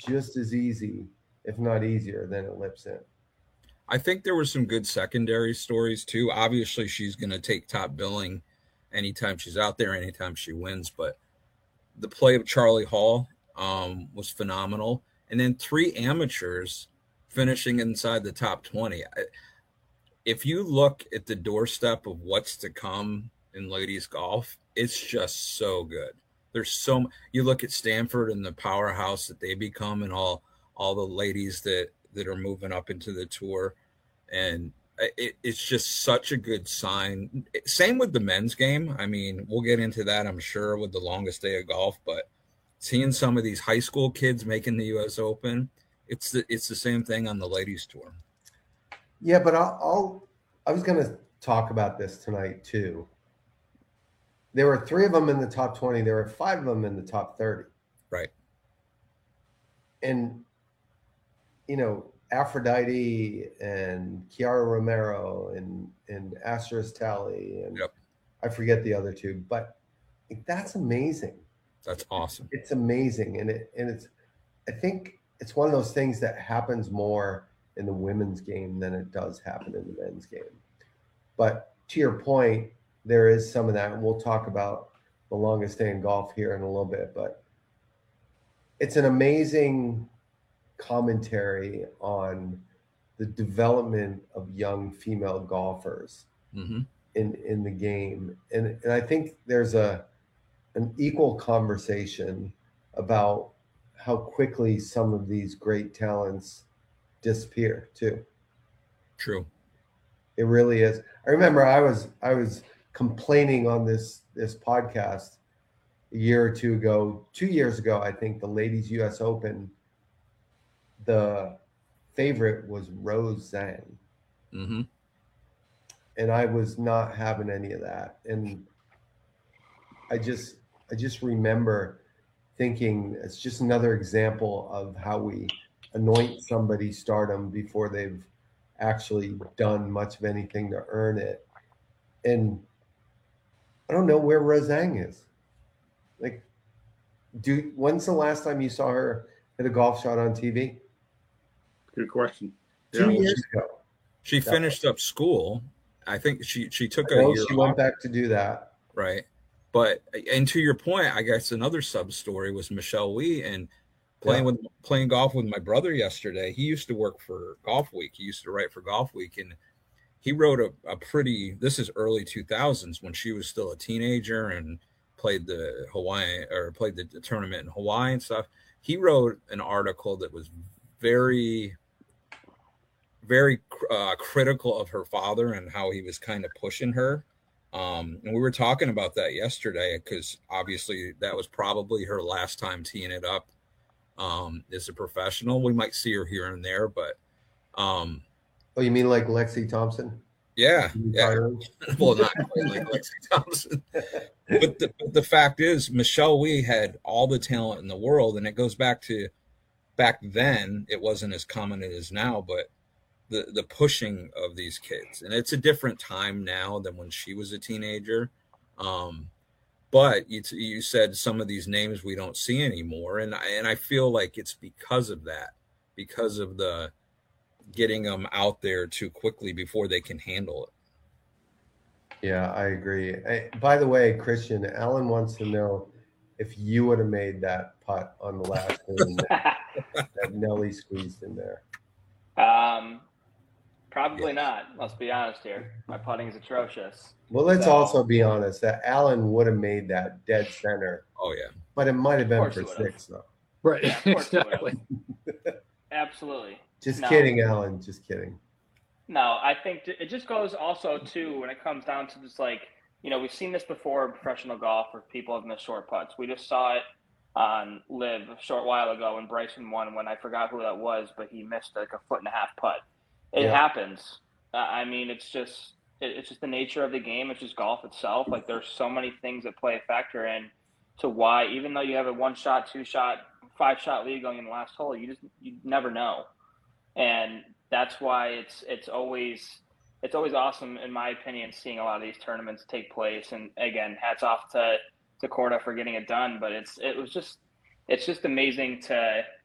just as easy, if not easier, than it lips in. I think there were some good secondary stories too. Obviously, she's going to take top billing anytime she's out there, anytime she wins. But the play of Charlie Hall was phenomenal. And then 3 amateurs finishing inside the top 20. If you look at the doorstep of what's to come in ladies golf, it's just so good. There's so you look at Stanford and the powerhouse that they become, and all the ladies that are moving up into the tour, and it's just such a good sign. Same with the men's game. I mean, we'll get into that, I'm sure, with the longest day of golf, but seeing some of these high school kids making the U.S. Open, it's the same thing on the ladies tour. Yeah, but I was going to talk about this tonight too. There were 3 of them in the top 20. There were 5 of them in the top 30. Right. And, you know, Aphrodite and Kiara Romero and Astrid Talley and Yep. I forget the other 2, but that's amazing. That's awesome. It's amazing, and it's I think it's one of those things that happens more in the women's game than it does happen in the men's game. But to your point, there is some of that, and we'll talk about the longest day in golf here in a little bit, but it's an amazing commentary on the development of young female golfers in the game. And I think there's an equal conversation about how quickly some of these great talents disappear too. True. It really is. I remember I was complaining on this podcast a year or 2 ago, 2 years ago, I think, the ladies US Open, the favorite was Rose Zhang. And I was not having any of that. And I just remember thinking it's just another example of how we anoint somebody's stardom before they've actually done much of anything to earn it. And I don't know where Rose Zhang is. Like, when's the last time you saw her hit a golf shot on TV? Good question. 2 years ago. She finished up school. I think she took a year. She went back to do that. Right. But, and to your point, I guess another sub story was Michelle Wie, and playing golf with my brother yesterday. He used to work for Golf Week. He used to write for Golf Week, and he wrote a pretty, this is early 2000s when she was still a teenager and played the tournament in Hawaii and stuff. He wrote an article that was very, very critical of her father and how he was kind of pushing her. And we were talking about that yesterday because obviously that was probably her last time teeing it up as a professional. We might see her here and there, but oh, you mean like Lexi Thompson? Yeah. Well, not quite like Lexi Thompson. But the fact is, Michelle Wie had all the talent in the world, and it goes back to back then. It wasn't as common as it is now, but the pushing of these kids, and it's a different time now than when she was a teenager. But you said some of these names we don't see anymore, and I feel like it's because of that, because of the getting them out there too quickly before they can handle it. Yeah, I agree. By the way, Christian, Alan wants to know if you would have made that putt on the last green that Nelly squeezed in there. Probably not. Let's be honest here. My putting is atrocious. Well, let's also be honest that Alan would have made that dead center. Oh yeah, but it might have been for 6 though. Right? Yeah, of course exactly. Absolutely. Just kidding, Alan. Just kidding. No, I think it just goes also too when it comes down to just like, you know, we've seen this before in professional golf where people have missed short putts. We just saw it on Live a short while ago when Bryson won, when I forgot who that was, but he missed like a 1.5 putt. It happens. I mean, it's just the nature of the game. It's just golf itself. Like there's so many things that play a factor in to why, even though you have a 1-shot, 2-shot, 5-shot lead going in the last hole, you never know. And that's why it's always awesome, in my opinion, seeing a lot of these tournaments take place. And again, hats off to Korda for getting it done. But it's just amazing to